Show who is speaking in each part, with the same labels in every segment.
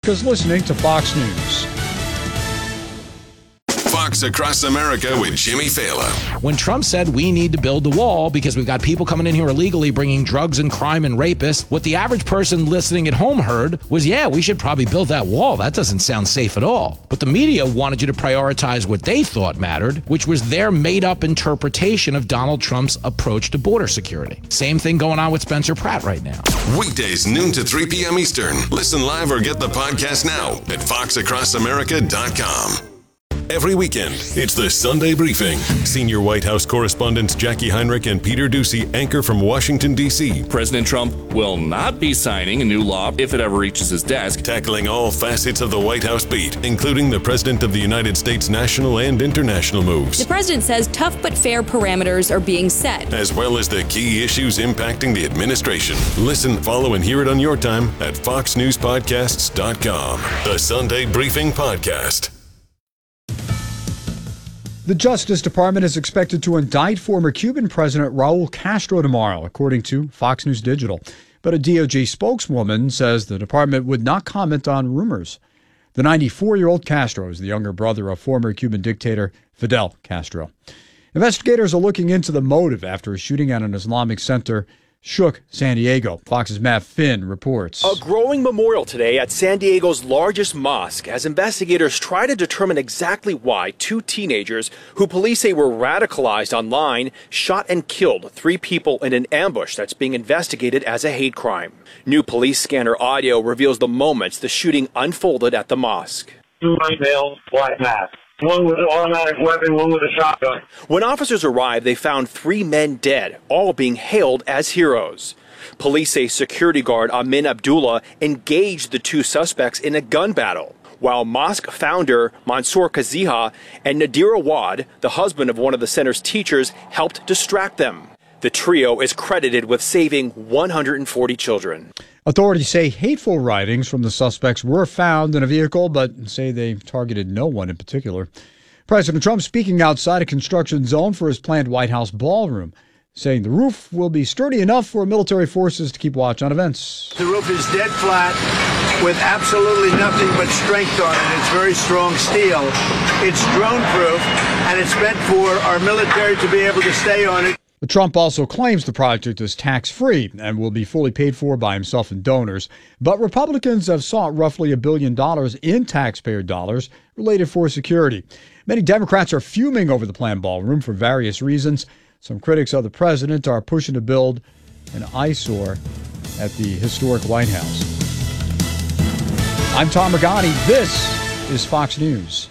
Speaker 1: America's listening to Fox News.
Speaker 2: Fox Across America with Jimmy Fallon.
Speaker 3: When Trump said we need to build the wall because we've got people coming in here illegally bringing drugs and crime and rapists, what the average person listening at home heard was, yeah, we should probably build that wall. That doesn't sound safe at all. But the media wanted you to prioritize what they thought mattered, which was their made-up interpretation of Donald Trump's approach to border security. Same thing going on with Spencer Pratt right now.
Speaker 2: Weekdays noon to 3 p.m. Eastern. Listen live or get the podcast now at foxacrossamerica.com. Every weekend, it's the Sunday Briefing. Senior White House correspondents Jackie Heinrich and Peter Doocy anchor from Washington, D.C.
Speaker 4: President Trump will not be signing a new law if it ever reaches his desk.
Speaker 2: Tackling all facets of the White House beat, including the President of the United States' national and international moves.
Speaker 5: The president says tough but fair parameters are being set,
Speaker 2: as well as the key issues impacting the administration. Listen, follow, and hear it on your time at foxnewspodcasts.com. The Sunday Briefing Podcast.
Speaker 1: The Justice Department is expected to indict former Cuban President Raul Castro tomorrow, according to Fox News Digital. But a DOJ spokeswoman says the department would not comment on rumors. The 94-year-old Castro is the younger brother of former Cuban dictator Fidel Castro. Investigators are looking into the motive after a shooting at an Islamic center shook San Diego. Fox's Matt Finn reports.
Speaker 6: A growing memorial today at San Diego's largest mosque as investigators try to determine exactly why two teenagers, who police say were radicalized online, shot and killed 3 people in an ambush that's being investigated as a hate crime. New police scanner audio reveals the moments the shooting unfolded at the mosque.
Speaker 7: 2 white males, black mask. One with an automatic weapon, one with a shotgun.
Speaker 6: When officers arrived, they found 3 men dead, all being hailed as heroes. Police say security guard Amin Abdullah engaged the 2 suspects in a gun battle, while mosque founder Mansour Kaziha and Nadir Awad, the husband of one of the center's teachers, helped distract them. The trio is credited with saving 140 children.
Speaker 1: Authorities say hateful writings from the suspects were found in a vehicle, but say they targeted no one in particular. President Trump speaking outside a construction zone for his planned White House ballroom, saying the roof will be sturdy enough for military forces to keep watch on events.
Speaker 8: The roof is dead flat with absolutely nothing but strength on it. It's very strong steel. It's drone-proof, and it's meant for our military to be able to stay on it.
Speaker 1: But Trump also claims the project is tax-free and will be fully paid for by himself and donors. But Republicans have sought roughly $1 billion in taxpayer dollars related for security. Many Democrats are fuming over the planned ballroom for various reasons. Some critics of the president are pushing to build an eyesore at the historic White House. I'm Tom Magani. This is Fox News.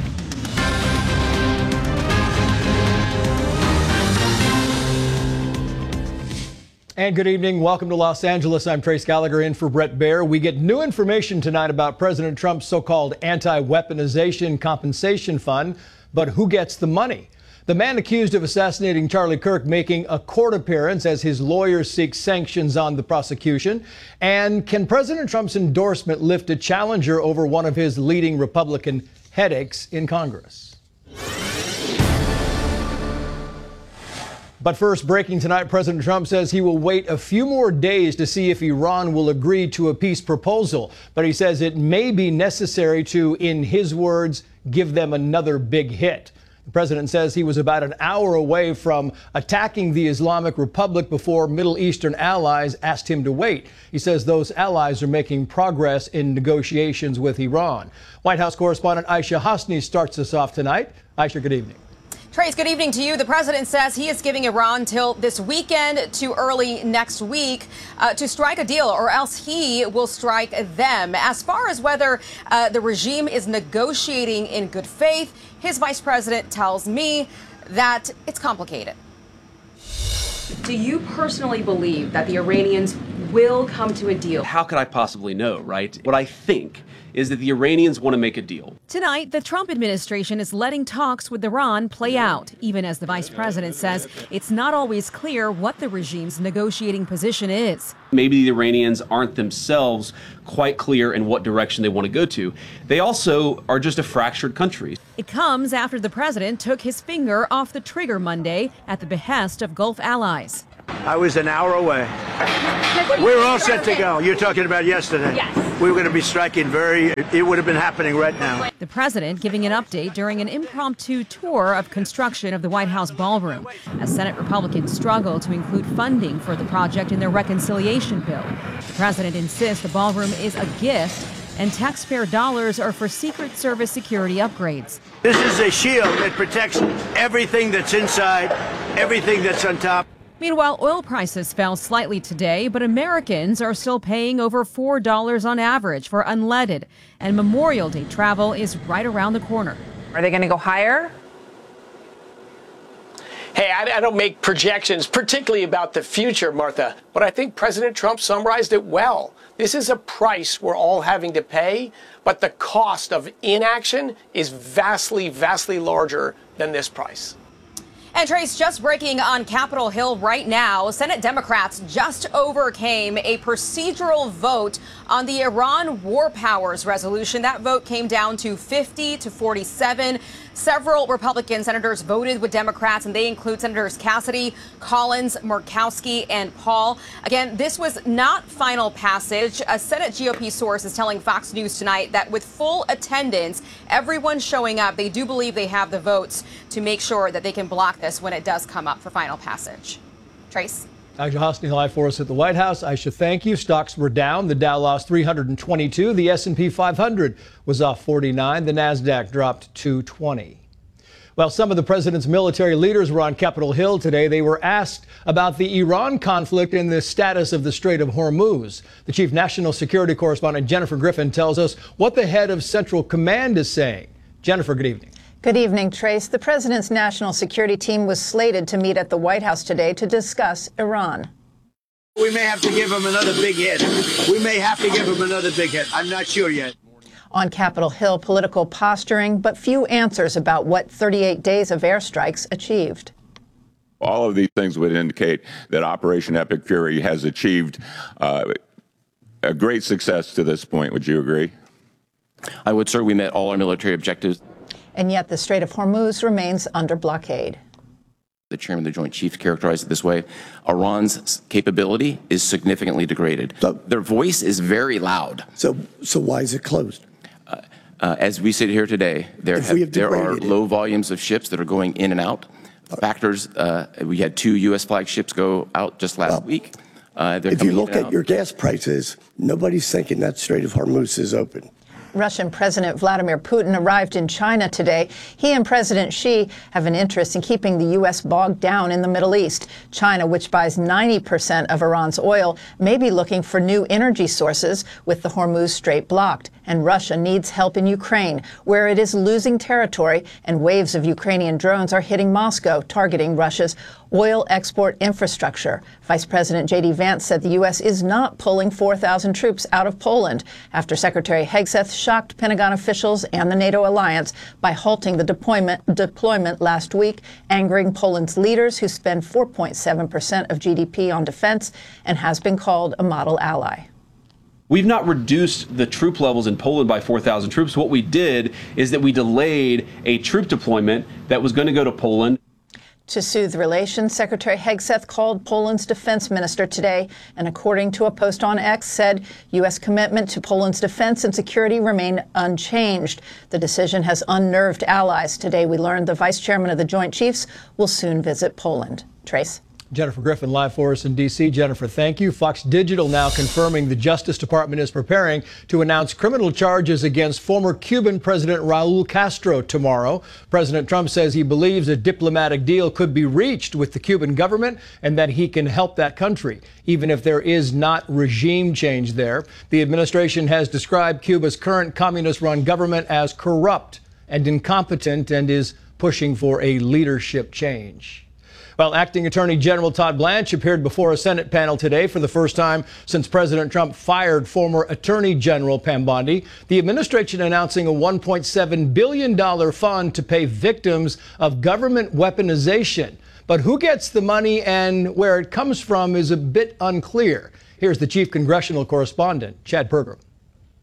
Speaker 9: And good evening. Welcome to Los Angeles. I'm Trace Gallagher in for Brett Baer. We get new information tonight about President Trump's so-called anti-weaponization compensation fund. But who gets the money? The man accused of assassinating Charlie Kirk making a court appearance as his lawyers seek sanctions on the prosecution. And can President Trump's endorsement lift a challenger over one of his leading Republican headaches in Congress? But first, breaking tonight, President Trump says he will wait a few more days to see if Iran will agree to a peace proposal. But he says it may be necessary to, in his words, give them another big hit. The president says he was about an hour away from attacking the Islamic Republic before Middle Eastern allies asked him to wait. He says those allies are making progress in negotiations with Iran. White House correspondent Aisha Hasni starts us off tonight. Aisha, good evening.
Speaker 10: Trace, good evening to you. The president says he is giving Iran till this weekend to early next week to strike a deal, or else he will strike them. As far as whether the regime is negotiating in good faith, his vice president tells me that it's complicated.
Speaker 11: Do you personally believe that the Iranians will come to a deal?
Speaker 12: How could I possibly know, right? What I think is that the Iranians want to make a deal.
Speaker 13: Tonight, the Trump administration is letting talks with Iran play out, even as the vice president says it's not always clear what the regime's negotiating position is.
Speaker 12: Maybe the Iranians aren't themselves quite clear in what direction they want to go to. They also are just a fractured country.
Speaker 13: It comes after the president took his finger off the trigger Monday at the behest of Gulf allies.
Speaker 8: I was an hour away. We were all set to go. You're talking about yesterday.
Speaker 5: Yes.
Speaker 8: We were going to be striking it would have been happening right now.
Speaker 13: The president giving an update during an impromptu tour of construction of the White House ballroom as Senate Republicans struggle to include funding for the project in their reconciliation bill. The president insists the ballroom is a gift and taxpayer dollars are for Secret Service security upgrades.
Speaker 8: This is a shield that protects everything that's inside, everything that's on top.
Speaker 13: Meanwhile, oil prices fell slightly today, but Americans are still paying over $4 on average for unleaded, and Memorial Day travel is right around the corner.
Speaker 14: Are they going to go higher?
Speaker 15: Hey, I don't make projections, particularly about the future, Martha, but I think President Trump summarized it well. This is a price we're all having to pay, but the cost of inaction is vastly, vastly larger than this price.
Speaker 10: And Trace, just breaking on Capitol Hill right now, Senate Democrats just overcame a procedural vote on the Iran War Powers resolution. That vote came down to 50 to 47. Several Republican senators voted with Democrats, and they include Senators Cassidy, Collins, Murkowski, and Paul. Again, this was not final passage. A Senate GOP source is telling Fox News tonight that with full attendance, everyone showing up, they do believe they have the votes to make sure that they can block this when it does come up for final passage. Trace?
Speaker 9: Aisha Hosni live for us at the White House. Aisha, thank you. Stocks were down. The Dow lost 322. The S&P 500 was off 49. The Nasdaq dropped 220. Well, some of the president's military leaders were on Capitol Hill today. They were asked about the Iran conflict and the status of the Strait of Hormuz. The chief national security correspondent Jennifer Griffin tells us what the head of Central Command is saying. Jennifer, good evening.
Speaker 16: Good evening, Trace. The president's national security team was slated to meet at the White House today to discuss Iran.
Speaker 8: We may have to give him another big hit. I'm not sure yet.
Speaker 16: On Capitol Hill, political posturing, but few answers about what 38 days of airstrikes achieved.
Speaker 17: All of these things would indicate that Operation Epic Fury has achieved a great success to this point. Would you agree?
Speaker 18: I would, sir. We met all our military objectives.
Speaker 16: And yet the Strait of Hormuz remains under blockade.
Speaker 18: The chairman of the Joint Chiefs characterized it this way: Iran's capability is significantly degraded. Their voice is very loud.
Speaker 19: So why is it closed?
Speaker 18: As we sit here today, there are low volumes of ships that are going in and out. Factors, we had 2 U.S. flag ships go out just last week.
Speaker 19: If you look at your gas prices, nobody's thinking that Strait of Hormuz is open.
Speaker 16: Russian President Vladimir Putin arrived in China today. He and President Xi have an interest in keeping the U.S. bogged down in the Middle East. China, which buys 90% of Iran's oil, may be looking for new energy sources with the Hormuz Strait blocked. And Russia needs help in Ukraine, where it is losing territory, and waves of Ukrainian drones are hitting Moscow, targeting Russia's oil export infrastructure. Vice President J.D. Vance said the U.S. is not pulling 4,000 troops out of Poland after Secretary Hegseth shocked Pentagon officials and the NATO alliance by halting the deployment last week, angering Poland's leaders, who spend 4.7% of GDP on defense and has been called a model ally.
Speaker 12: We've not reduced the troop levels in Poland by 4,000 troops. What we did is that we delayed a troop deployment that was going to go to Poland.
Speaker 16: To soothe relations, Secretary Hegseth called Poland's defense minister today, and according to a post on X, said U.S. commitment to Poland's defense and security remain unchanged. The decision has unnerved allies. Today we learned the vice chairman of the Joint Chiefs will soon visit Poland. Trace?
Speaker 9: Jennifer Griffin live for us in D.C. Jennifer, thank you. Fox Digital now confirming the Justice Department is preparing to announce criminal charges against former Cuban President Raul Castro tomorrow. President Trump says he believes a diplomatic deal could be reached with the Cuban government and that he can help that country, even if there is not regime change there. The administration has described Cuba's current communist-run government as corrupt and incompetent and is pushing for a leadership change. Well, Acting Attorney General Todd Blanche appeared before a Senate panel today for the first time since President Trump fired former Attorney General Pam Bondi. The administration announcing a $1.7 billion fund to pay victims of government weaponization. But who gets the money and where it comes from is a bit unclear. Here's the chief congressional correspondent, Chad Pergram.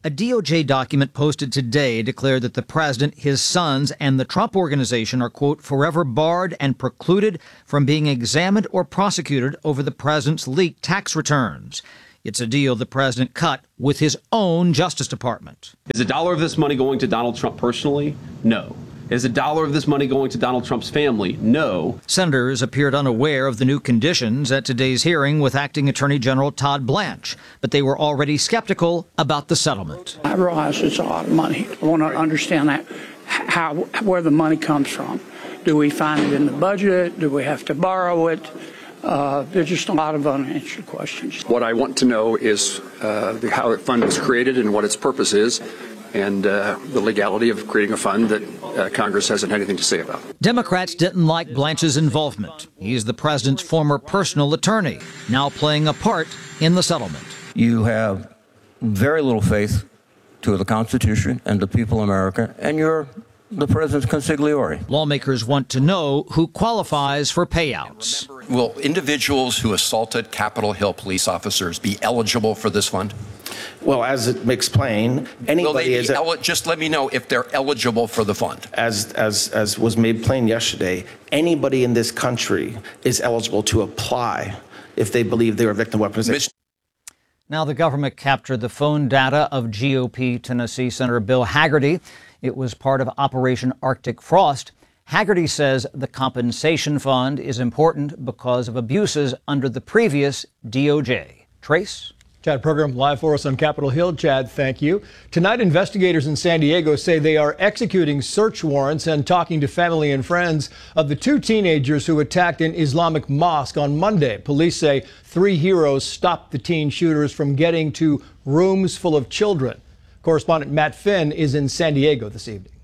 Speaker 14: A DOJ document posted today declared that the president, his sons, and the Trump Organization are, quote, forever barred and precluded from being examined or prosecuted over the president's leaked tax returns. It's a deal the president cut with his own Justice Department.
Speaker 12: Is a dollar of this money going to Donald Trump personally? No. Is a dollar of this money going to Donald Trump's family? No.
Speaker 14: Senators appeared unaware of the new conditions at today's hearing with Acting Attorney General Todd Blanche, but they were already skeptical about the settlement.
Speaker 20: I realize it's a lot of money. I want to understand that, where the money comes from. Do we find it in the budget? Do we have to borrow it? There's just a lot of unanswered questions.
Speaker 21: What I want to know is how the fund was created and what its purpose is, and the legality of creating a fund that Congress hasn't had anything to say about.
Speaker 14: Democrats didn't like Blanche's involvement. He's the president's former personal attorney, now playing a part in the settlement.
Speaker 22: You have very little faith to the Constitution and the people of America, and you're the president's consigliere.
Speaker 14: Lawmakers want to know who qualifies for payouts.
Speaker 23: Will individuals who assaulted Capitol Hill police officers be eligible for this fund?
Speaker 24: Well, as it explained, anybody is
Speaker 23: just let me know if they're eligible for the fund.
Speaker 24: As was made plain yesterday, anybody in this country is eligible to apply if they believe they were a victim of weaponization.
Speaker 14: Now the government captured the phone data of GOP Tennessee Senator Bill Hagerty. It was part of Operation Arctic Frost. Hagerty says the compensation fund is important because of abuses under the previous DOJ. Trace?
Speaker 9: Chad Program live for us on Capitol Hill. Chad, thank you. Tonight, investigators in San Diego say they are executing search warrants and talking to family and friends of the two teenagers who attacked an Islamic mosque on Monday. Police say 3 heroes stopped the teen shooters from getting to rooms full of children. Correspondent Matt Finn is in San Diego this evening.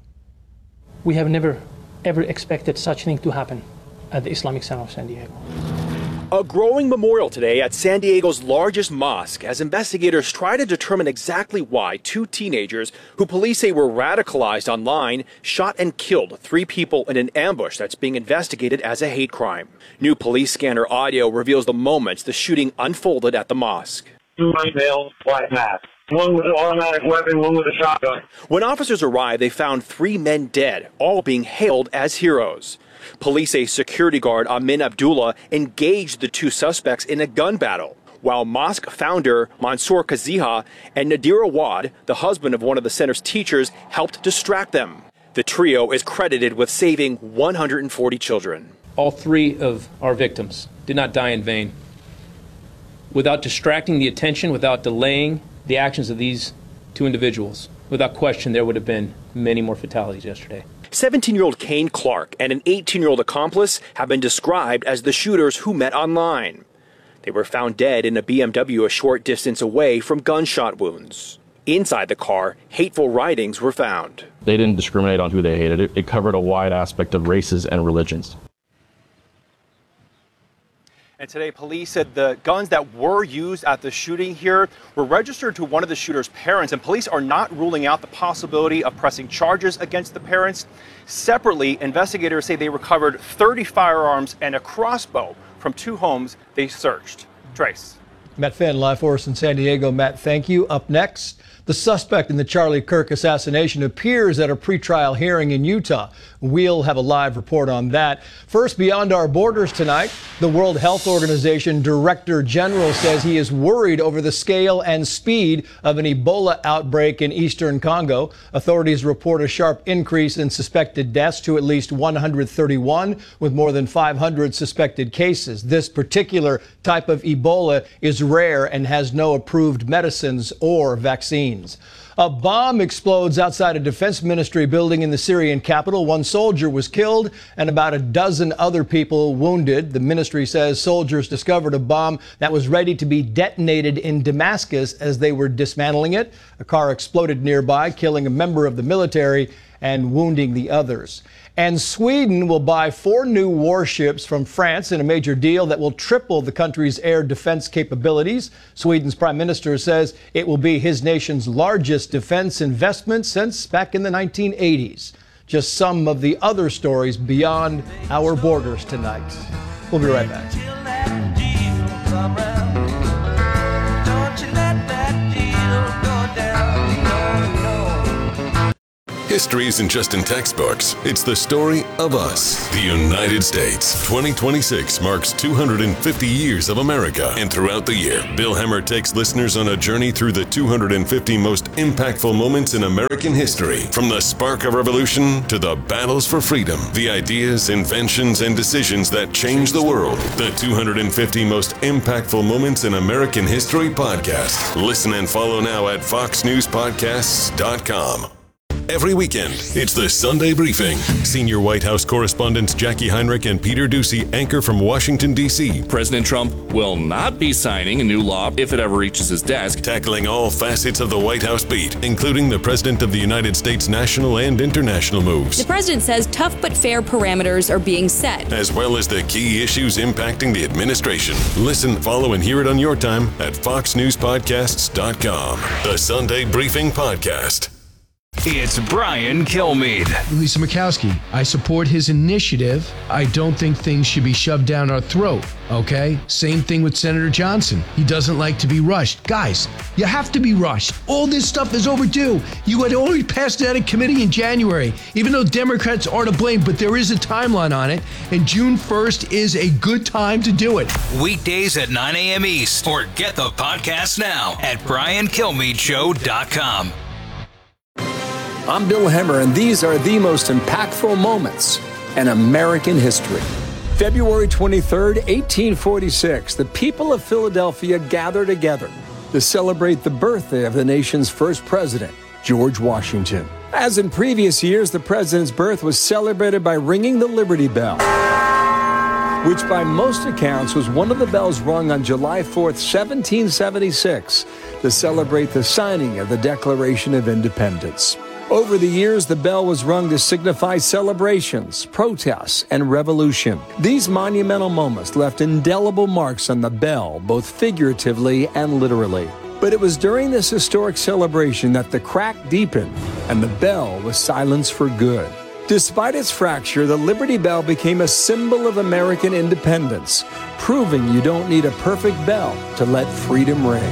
Speaker 25: We have never, ever expected such a thing to happen at the Islamic Center of San Diego.
Speaker 6: A growing memorial today at San Diego's largest mosque as investigators try to determine exactly why 2 teenagers who police say were radicalized online shot and killed 3 people in an ambush that's being investigated as a hate crime. New police scanner audio reveals the moments the shooting unfolded at the mosque.
Speaker 7: 2 white males, white mask. One with an automatic weapon, one with a shotgun.
Speaker 6: When officers arrived, they found 3 men dead, all being hailed as heroes. Police say security guard Amin Abdullah engaged the 2 suspects in a gun battle, while mosque founder Mansour Kaziha and Nadir Awad, the husband of one of the center's teachers, helped distract them. The trio is credited with saving 140 children.
Speaker 26: All 3 of our victims did not die in vain. Without distracting the attention, without delaying the actions of these 2 individuals, without question, there would have been many more fatalities yesterday.
Speaker 6: 17-year-old Kane Clark and an 18-year-old accomplice have been described as the shooters who met online. They were found dead in a BMW a short distance away from gunshot wounds. Inside the car, hateful writings were found.
Speaker 27: They didn't discriminate on who they hated. It covered a wide aspect of races and religions.
Speaker 6: And today, police said the guns that were used at the shooting here were registered to one of the shooter's parents, and police are not ruling out the possibility of pressing charges against the parents. Separately, investigators say they recovered 30 firearms and a crossbow from 2 homes they searched. Trace.
Speaker 9: Matt Finn, live for us in San Diego. Matt, thank you. Up next, the suspect in the Charlie Kirk assassination appears at a pretrial hearing in Utah. We'll have a live report on that. First, beyond our borders tonight, the World Health Organization Director General says he is worried over the scale and speed of an Ebola outbreak in eastern Congo. Authorities report a sharp increase in suspected deaths to at least 131, with more than 500 suspected cases. This particular type of Ebola is rare and has no approved medicines or vaccines. A bomb explodes outside a defense ministry building in the Syrian capital. 1 soldier was killed and about a dozen other people wounded. The ministry says soldiers discovered a bomb that was ready to be detonated in Damascus as they were dismantling it. A car exploded nearby, killing a member of the military and wounding the others. And Sweden will buy 4 new warships from France in a major deal that will triple the country's air defense capabilities. Sweden's prime minister says it will be his nation's largest defense investment since back in the 1980s. Just some of the other stories beyond our borders tonight. We'll be right back.
Speaker 28: Don't you let that deal go down.
Speaker 1: History isn't just in textbooks. It's the story of us, the United States. 2026 marks 250 years of America. And throughout the year, Bill Hemmer takes listeners on a journey through the 250 most impactful moments in American history. From the spark of revolution to the battles for freedom, the ideas, inventions, and decisions that changed the world. The 250 most impactful moments in American history podcast. Listen and follow now at foxnewspodcasts.com. Every weekend, it's the Sunday Briefing. Senior White House correspondents Jackie Heinrich and Peter Doocy anchor from Washington, D.C.
Speaker 2: President Trump will not be signing a new law if it ever reaches his desk.
Speaker 1: Tackling all facets of the White House beat, including the President of the United States national and international moves.
Speaker 3: The president says tough but fair parameters are being set,
Speaker 1: as well as the key issues impacting the administration. Listen, follow, and hear it on your time at foxnewspodcasts.com. The Sunday Briefing Podcast.
Speaker 4: It's Brian Kilmeade.
Speaker 5: Lisa Murkowski, I support his initiative. I don't think things should be shoved down our throat, okay? Same thing with Senator Johnson. He doesn't like to be rushed. Guys, you have to be rushed. All this stuff is overdue. You had already passed it out of committee in January, even though Democrats are to blame, but there is a timeline on it, and June 1st is a good time to do it.
Speaker 4: Weekdays at 9 a.m. East, or get the podcast now at briankilmeadshow.com.
Speaker 11: I'm Bill Hemmer, and these are the most impactful moments in American history. February 23rd, 1846, the people of Philadelphia gather together to celebrate the birthday of the nation's first president, George Washington. As in previous years, the president's birth was celebrated by ringing the Liberty Bell, which by most accounts was one of the bells rung on July 4th, 1776, to celebrate the signing of the Declaration of Independence. Over the years, the bell was rung to signify celebrations, protests, and revolution. These monumental moments left indelible marks on the bell, both figuratively and literally. But it was during this historic celebration that the crack deepened and the bell was silenced for good. Despite its fracture, the Liberty Bell became a symbol of American independence, proving you don't need a perfect bell to let freedom ring.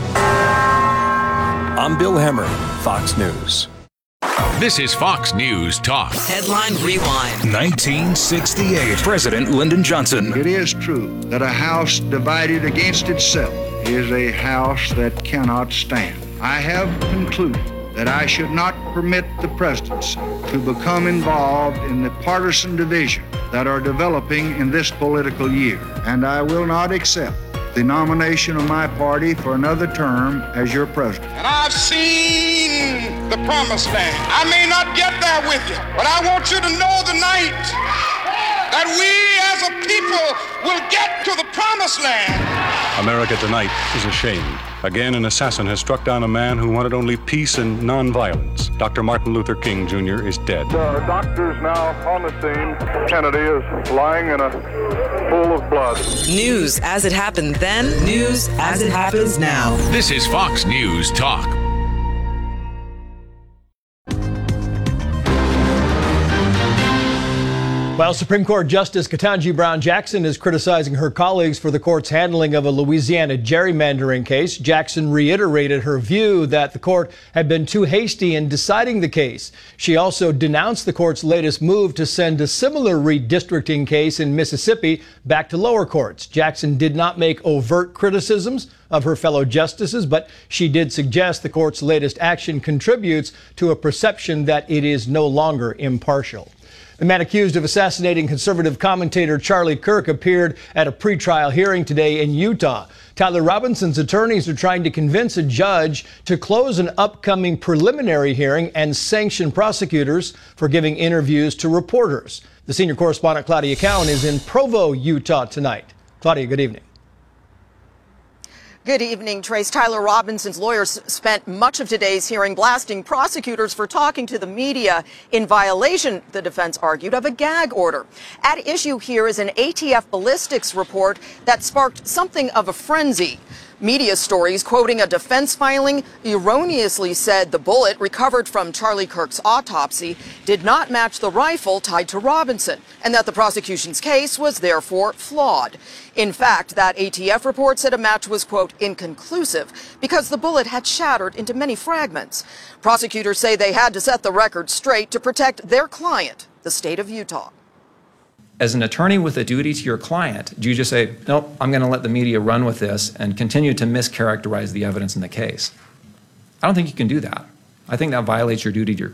Speaker 11: I'm Bill Hemmer, Fox News.
Speaker 4: This is Fox News Talk.
Speaker 13: Headline Rewind.
Speaker 4: 1968. President Lyndon Johnson.
Speaker 28: It is true that a house divided against itself is a house that cannot stand. I have concluded that I should not permit the presidency to become involved in the partisan division that are developing in this political year, and I will not accept the nomination of my party for another term as your president.
Speaker 29: And I've seen the promised land. I may not get there with you, but I want you to know tonight that we as a people will get to the promised land.
Speaker 30: America tonight is ashamed. Again, an assassin has struck down a man who wanted only peace and nonviolence. Dr. Martin Luther King Jr. is dead.
Speaker 31: The doctor's now on the scene. Kennedy is lying in a pool of blood.
Speaker 13: News as it happened then, news as it happens now.
Speaker 4: This is Fox News Talk.
Speaker 9: Well, Supreme Court Justice Ketanji Brown Jackson is criticizing her colleagues for the court's handling of a Louisiana gerrymandering case. Jackson reiterated her view that the court had been too hasty in deciding the case. She also denounced the court's latest move to send a similar redistricting case in Mississippi back to lower courts. Jackson did not make overt criticisms of her fellow justices, but she did suggest the court's latest action contributes to a perception that it is no longer impartial. The man accused of assassinating conservative commentator Charlie Kirk appeared at a pretrial hearing today in Utah. Tyler Robinson's attorneys are trying to convince a judge to close an upcoming preliminary hearing and sanction prosecutors for giving interviews to reporters. The senior correspondent Claudia Cowan is in Provo, Utah tonight. Claudia, good evening.
Speaker 32: Good evening, Trace. Tyler Robinson's lawyers spent much of today's hearing blasting prosecutors for talking to the media in violation, the defense argued, of a gag order. At issue here is an ATF ballistics report that sparked something of a frenzy. Media stories quoting a defense filing erroneously said the bullet recovered from Charlie Kirk's autopsy did not match the rifle tied to Robinson, and that the prosecution's case was therefore flawed. In fact, that ATF report said a match was, quote, inconclusive because the bullet had shattered into many fragments. Prosecutors say they had to set the record straight to protect their client, the state of Utah.
Speaker 8: As an attorney with a duty to your client, do you just say, nope, I'm going to let the media run with this and continue to mischaracterize the evidence in the case? I don't think you can do that. I think that violates your duty to your